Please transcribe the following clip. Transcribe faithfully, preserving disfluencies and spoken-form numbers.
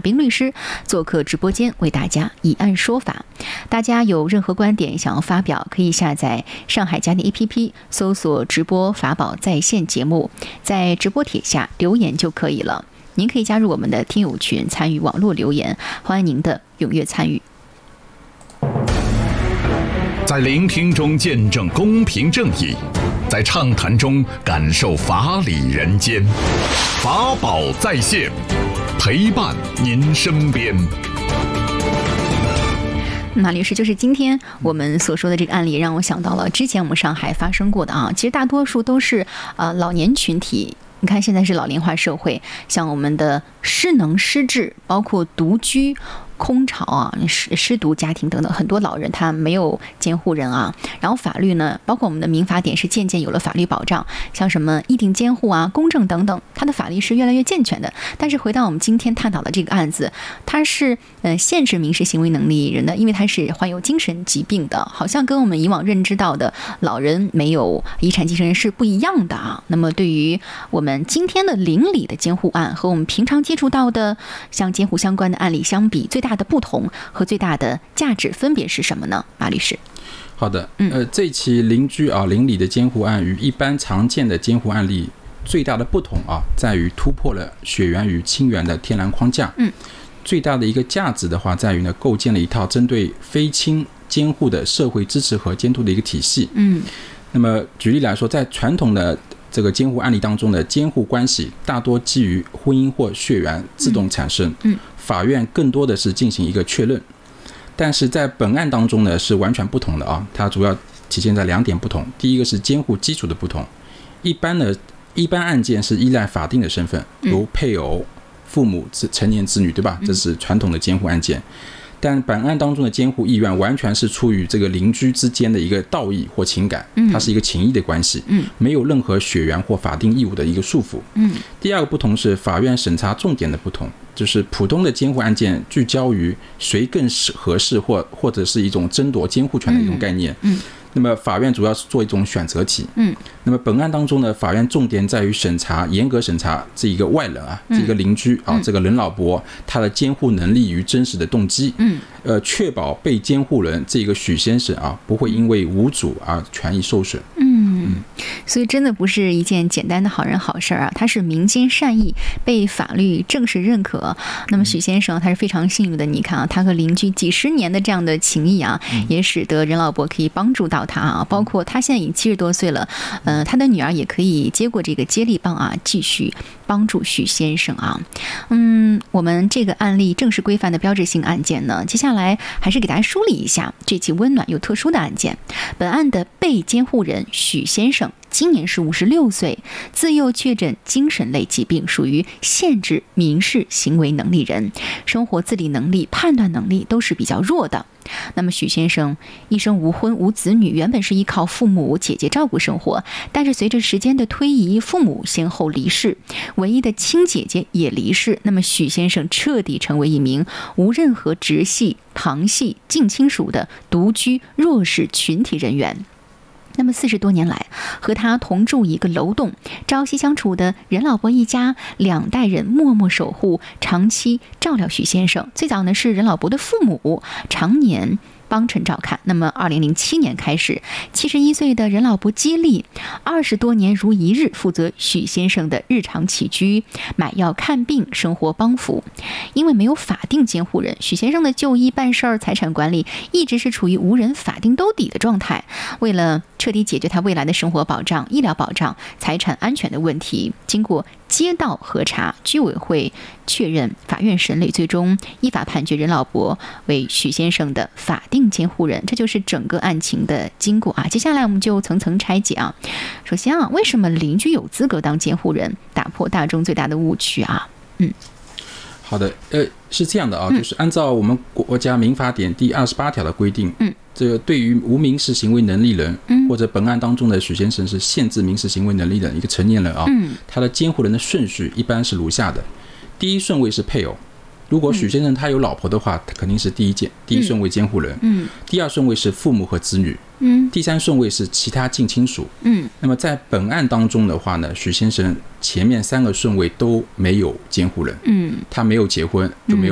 彬律师做客直播间，为大家以案说法。大家有任何观点想要发表，可以下载上海嘉定 A P P， 搜索直播法宝在线节目，在直播帖下留言就可以了。您可以加入我们的听友群，参与网络留言，欢迎您的踊跃参与。 在聆听中见证公平正义，在畅谈中感受法理人间。法宝在线，陪伴您身边。 马律师，就是今天我们所说的这个案例，让我想到了之前我们上海发生过的啊，其实大多数都是呃老年群体。你看，现在是老龄化社会，像我们的失能失智，包括独居、空巢啊、失失独家庭等等，很多老人他没有监护人啊。然后法律呢，包括我们的民法典是渐渐有了法律保障，像什么议定监护啊、公证等等，它的法律是越来越健全的。但是回到我们今天探讨的这个案子，它是呃限制民事行为能力人的，因为它是患有精神疾病的，好像跟我们以往认知到的老人没有遗产继承人是不一样的啊。那么对于我们今天的邻里的监护案和我们平常接触到的像监护相关的案例相比，最大的不同和最大的价值分别是什么呢？马律师。 好的，呃，这起邻居啊邻里的监护案与一般常见的监护案例最大的不同啊，在于突破了血缘与亲缘的天然框架。嗯，最大的一个价值的话，在于呢构建了一套针对非亲监护的社会支持和监督的一个体系。嗯，那么举例来说，在传统的这个监护案例当中的监护关系大多基于婚姻或血缘自动产生，嗯，法院更多的是进行一个确认。但是在本案当中呢是完全不同的啊，它主要体现在两点不同。第一个是监护基础的不同，一般的一般案件是依赖法定的身份，如配偶、父母、成年子女，对吧？这是传统的监护案件。但本案当中的监护意愿完全是出于这个邻居之间的一个道义或情感，它是一个情义的关系，没有任何血缘或法定义务的一个束缚。第二个不同是法院审查重点的不同，就是普通的监护案件聚焦于谁更合适或或者是一种争夺监护权的一种概念。那么法院主要是做一种选择题。嗯，那么本案当中呢，法院重点在于审查，严格审查这一个外人啊，这个邻居啊，这个任老伯他的监护能力与真实的动机。嗯，呃，确保被监护人这个许先生啊，不会因为无主而权益受损。 嗯，所以真的不是一件简单的好人好事啊，它是民间善意被法律正式认可。那么许先生他是非常幸运的，你看啊，他和邻居几十年的这样的情谊啊，也使得任老伯可以帮助到他啊，包括他现在已经七十多岁了，呃，他的女儿也可以接过这个接力棒啊，继续帮助许先生啊。嗯，我们这个案例正式规范的标志性案件呢，接下来还是给大家梳理一下这起温暖又特殊的案件。本案的被监护人许先生今年是五十六岁，自幼确诊精神类疾病，属于限制民事行为能力人，生活自理能力、判断能力都是比较弱的。那么许先生一生无婚无子女，原本是依靠父母姐姐照顾生活，但是随着时间的推移，父母先后离世，唯一的亲姐姐也离世，那么许先生彻底成为一名无任何直系、旁系、近亲属的独居弱势群体人员。那么四十多年来，和他同住一个楼栋，朝夕相处的任老伯一家两代人默默守护，长期照料许先生。最早呢是任老伯的父母常年帮衬照看。那么二零零七年开始，七十一岁的任老伯接力，二十多年如一日负责许先生的日常起居、买药、看病、生活帮扶。因为没有法定监护人，许先生的就医、办事儿、财产管理一直是处于无人法定兜底的状态。为了彻底解决他未来的生活保障、医疗保障、财产安全的问题，经过街道核查，居委会确认，法院审理，最终依法判决任老伯为许先生的法定监护人。这就是整个案情的经过啊。接下来我们就层层拆解啊。首先啊，为什么邻居有资格当监护人？打破大众最大的误区啊。嗯， 好的，呃，是这样的啊，嗯、就是按照我们国家民法典第二十八条的规定，嗯，这个对于无民事行为能力人，嗯，或者本案当中的许先生是限制民事行为能力的一个成年人啊，嗯，他的监护人的顺序一般是如下的：第一顺位是配偶，如果许先生他有老婆的话，他肯定是第一监第一顺位监护人，嗯，第二顺位是父母和子女，嗯，第三顺位是其他近亲属，嗯，那么在本案当中的话呢，许先生前面三个顺位都没有监护人，嗯，他没有结婚就没有